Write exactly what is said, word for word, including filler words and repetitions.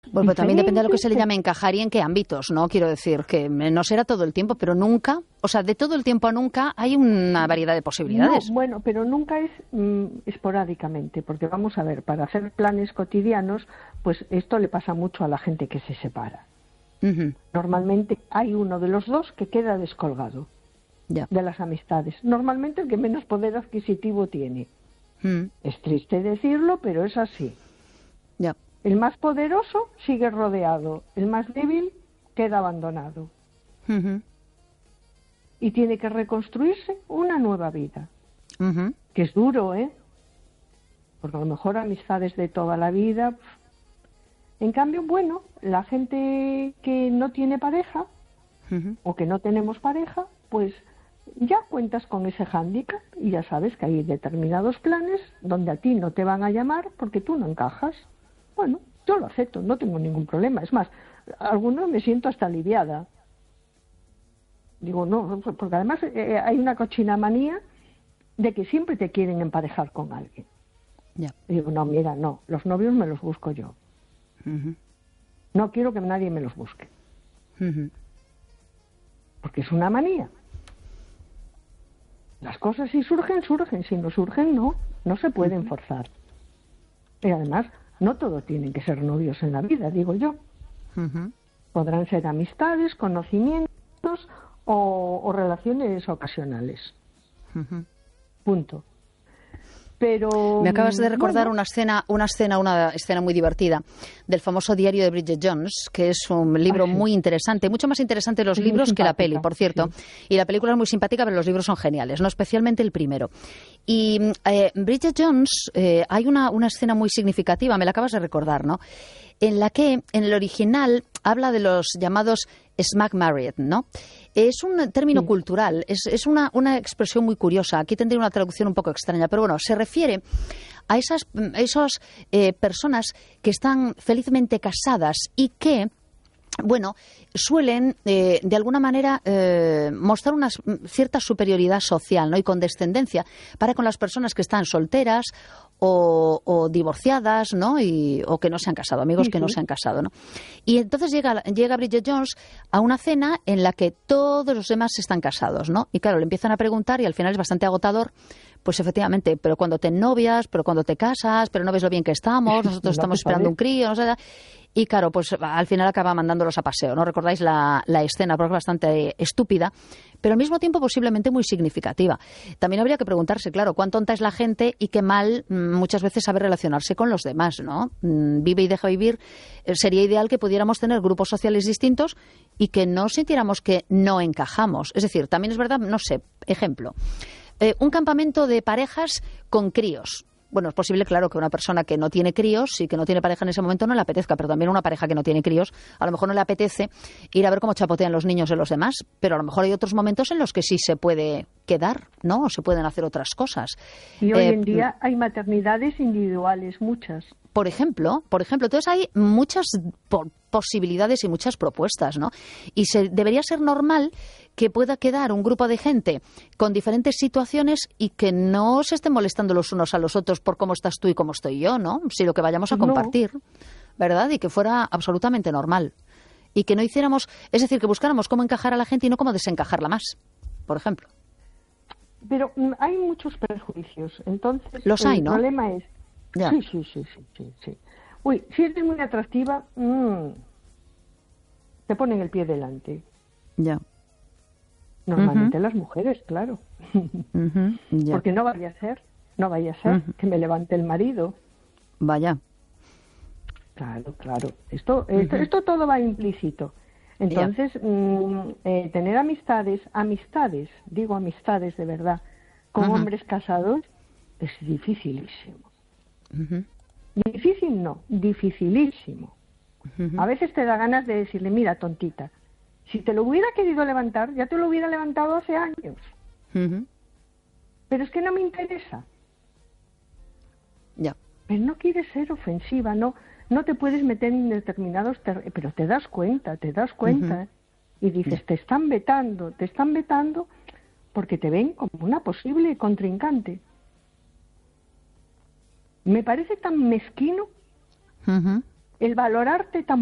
Bueno, pero también depende de lo que se le diferentes. llame encajar y en qué ámbitos, ¿no? Quiero decir que no será todo el tiempo, pero nunca, o sea, de todo el tiempo a nunca hay una variedad de No, posibilidades. bueno, pero nunca es mm, esporádicamente, porque vamos a ver, para hacer planes cotidianos, pues esto le pasa mucho a la gente que se separa. Ujú. Normalmente hay uno de los dos que queda descolgado Ya. de las amistades. Normalmente el que menos poder adquisitivo tiene. Mm. Es triste decirlo, pero es así. Ya. El más poderoso sigue rodeado, el más débil queda abandonado Ujú. y tiene que reconstruirse una nueva vida, Ujú. que es duro, ¿eh? Porque a lo mejor amistades de toda la vida. En cambio, bueno, la gente que no tiene pareja Ujú. o que no tenemos pareja, pues ya cuentas con ese hándicap y ya sabes que hay determinados planes donde a ti no te van a llamar porque tú no encajas. Bueno, yo lo acepto, no tengo ningún problema. Es más, algunos me siento hasta aliviada. Digo, no, porque además eh, hay una cochina manía de que siempre te quieren emparejar con alguien. Ya. Y digo, no, mira, no, los novios me los busco yo. Ujú. No quiero que nadie me los busque, Ujú. porque es una manía. Las cosas si surgen, surgen, si no surgen, no, no se pueden forzar. Y además, no todo tienen que ser novios en la vida, digo yo. Ujú. Podrán ser amistades, conocimientos o, o relaciones ocasionales. Ujú. Punto. Pero Me acabas de mm, recordar bueno, una escena, una escena, una escena muy divertida del famoso diario de Bridget Jones, que es un libro Ah, sí. muy interesante, mucho más interesante los Es muy libros que la peli, simpática, por cierto. sí. Y la película es muy simpática, pero los libros son geniales, no especialmente el primero. Y eh, Bridget Jones, eh, hay una, una escena muy significativa, me la acabas de recordar, ¿no? En la que, en el original, habla de los llamados smack married, ¿no? Es un término Sí. cultural, es, es una, una expresión muy curiosa. Aquí tendría una traducción un poco extraña, pero bueno, se refiere a esas, a esas eh, personas que están felizmente casadas y que, bueno, suelen eh, de alguna manera eh, mostrar una cierta superioridad social, ¿no? Y condescendencia para con las personas que están solteras o, o divorciadas, ¿no? Y, o que no se han casado, amigos Sí, que no sí. se han casado, ¿no? Y entonces llega, llega Bridget Jones a una cena en la que todos los demás están casados, ¿no? Y claro, le empiezan a preguntar y al final es bastante agotador. Pues efectivamente, pero cuando te novias, pero cuando te casas, pero no ves lo bien que estamos, nosotros No estamos te esperando un parece. crío, no sé. Y claro, pues al final acaba mandándolos a paseo, ¿no? Recordáis la, la escena, porque es bastante estúpida, pero al mismo tiempo posiblemente muy significativa. También habría que preguntarse, claro, cuán tonta es la gente y qué mal mm, muchas veces sabe relacionarse con los demás, ¿no? Mm, Vive y deja vivir. Eh, Sería ideal que pudiéramos tener grupos sociales distintos y que no sintiéramos que no encajamos. Es decir, también es verdad, no sé, ejemplo, eh, un campamento de parejas con críos. Bueno, es posible, claro, que una persona que no tiene críos y que no tiene pareja en ese momento no le apetezca, pero también una pareja que no tiene críos, a lo mejor no le apetece ir a ver cómo chapotean los niños de los demás, pero a lo mejor hay otros momentos en los que sí se puede quedar, ¿no? O se pueden hacer otras cosas. Y hoy Eh, en día hay maternidades individuales, muchas. Por ejemplo, por ejemplo, entonces hay muchas po- posibilidades y muchas propuestas, ¿no? Y se, debería ser normal que pueda quedar un grupo de gente con diferentes situaciones y que no se estén molestando los unos a los otros por cómo estás tú y cómo estoy yo, ¿no? Sino que vayamos a No. compartir, ¿verdad? Y que fuera absolutamente normal. Y que no hiciéramos, es decir, que buscáramos cómo encajar a la gente y no cómo desencajarla más, por ejemplo. Pero mm, hay muchos prejuicios. Entonces, Los el hay, ¿no? problema es... Ya. Sí, sí, sí, sí, sí, sí. Uy, si eres muy atractiva, mm, te ponen el pie delante. Ya. Normalmente Ujú. las mujeres, claro. Ujú. Ya. Porque no vaya a ser, no vaya a ser Ujú. que me levante el marido. Vaya. Claro, claro. Esto, esto, esto todo va implícito. Entonces, mm, eh, tener amistades, amistades, digo amistades de verdad, con Ujú. hombres casados es dificilísimo. Ujú. Difícil no, dificilísimo. Ujú. A veces te da ganas de decirle, mira, tontita, si te lo hubiera querido levantar, ya te lo hubiera levantado hace años. Ujú. Pero es que no me interesa. Ya. Pero no quieres ser ofensiva, no, no te puedes meter en determinados terrenos, pero te das cuenta, te das cuenta. Ujú. Y dices, te están vetando, te están vetando porque te ven como una posible contrincante. Me parece tan mezquino Ujú. el valorarte tan